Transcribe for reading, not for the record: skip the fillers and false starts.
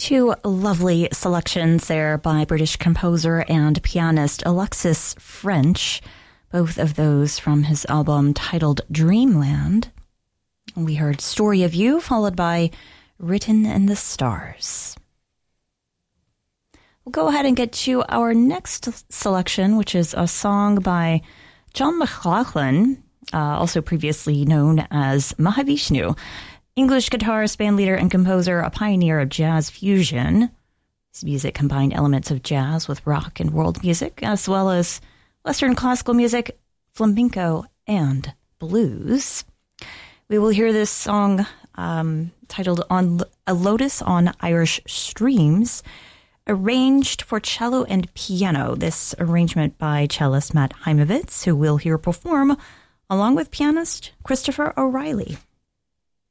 Two lovely selections there by British composer and pianist Alexis French, both of those from his album titled Dreamland. We heard Story of You, followed by Written in the Stars. We'll go ahead and get to our next selection, which is a song by John McLaughlin, also previously known as Mahavishnu. English guitarist, bandleader, and composer, a pioneer of jazz fusion. His music combined elements of jazz with rock and world music, as well as Western classical music, flamenco, and blues. We will hear this song titled "On a Lotus on Irish Streams," arranged for cello and piano. This arrangement by cellist Matt Heimovitz, who we'll hear perform along with pianist Christopher O'Reilly.